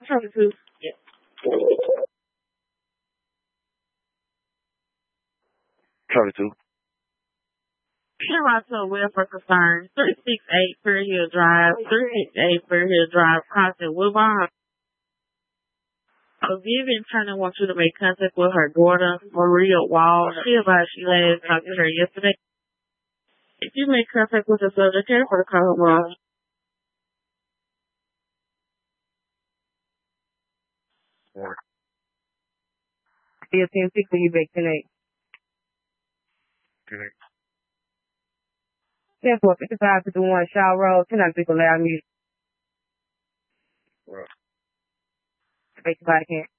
Charlie 2. Yeah. Charlie 2. Sure, I told welfare concern. 368 Fair Hill Drive. 368 Fair Hill Drive. Constant Woodbine. Vivian Turner wants you to make contact with her daughter, Maria Wall. She advised she last talked to her yesterday. If you make contact with the subject, care for the call wrong. Still 10-6 when you back tonight. 10-4-55-51 Shaw Road. 10-6 allow music. Right. Make the body can.